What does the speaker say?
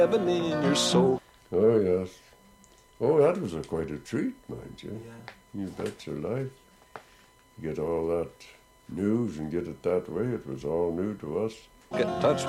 heaven in your soul. Oh, yes. Oh, that was quite a treat, mind you. Yeah. You bet your life. Get all that news and get it that way. It was all new to us. Get in touch with